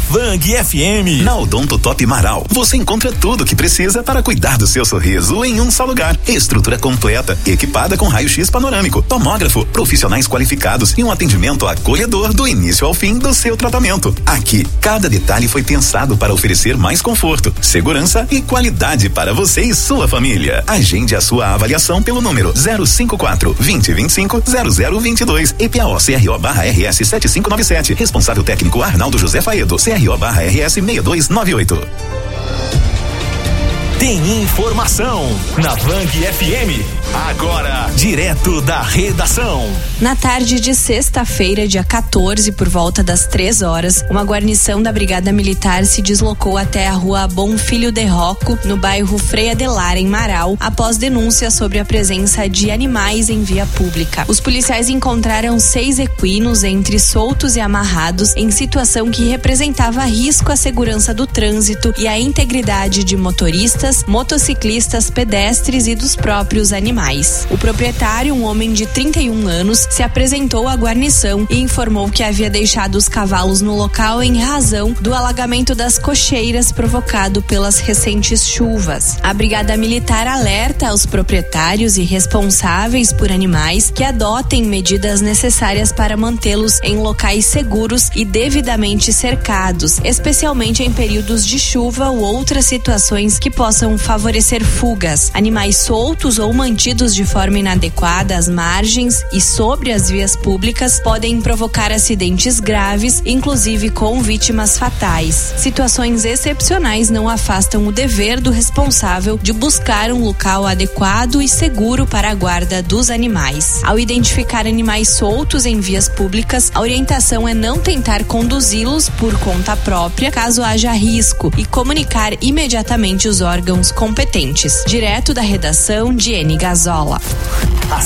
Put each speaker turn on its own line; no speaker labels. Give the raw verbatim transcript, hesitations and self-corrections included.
Vang F M.
Na Odonto Top Marau, você encontra tudo o que precisa para cuidar do seu sorriso em um só lugar. Estrutura completa, equipada com raio-x panorâmico, tomógrafo, profissionais qualificados e um atendimento acolhedor do início ao fim do seu tratamento. Aqui, cada detalhe foi pensado para oferecer mais conforto, segurança e qualidade para você e sua família. Agende a sua avaliação pelo número zero cinco quatro, vinte, vinte e cinco, zero zero vinte e dois. E P A O C R O barra R S sete cinco nove sete. Responsável técnico Arnaldo José Faedo. C R O barra R S seis dois nove oito.
Tem informação na Vang F M. Agora, direto da redação.
Na tarde de sexta-feira, dia quatorze, por volta das três horas, uma guarnição da Brigada Militar se deslocou até a rua Bom Filho de Rocco, no bairro Frei Adelar, em Marau, após denúncia sobre a presença de animais em via pública. Os policiais encontraram seis equinos entre soltos e amarrados, em situação que representava risco à segurança do trânsito e à integridade de motoristas, motociclistas, pedestres e dos próprios animais. O proprietário, um homem de trinta e um anos, se apresentou à guarnição e informou que havia deixado os cavalos no local em razão do alagamento das cocheiras provocado pelas recentes chuvas. A Brigada Militar alerta aos proprietários e responsáveis por animais que adotem medidas necessárias para mantê-los em locais seguros e devidamente cercados, especialmente em períodos de chuva ou outras situações que possam favorecer fugas. Animais soltos ou mantidos de forma inadequada às margens e sobre as vias públicas podem provocar acidentes graves, inclusive com vítimas fatais. Situações excepcionais não afastam o dever do responsável de buscar um local adequado e seguro para a guarda dos animais. Ao identificar animais soltos em vias públicas, a orientação é não tentar conduzi-los por conta própria, caso haja risco, e comunicar imediatamente os órgãos competentes. Direto da redação, Diene Gazola.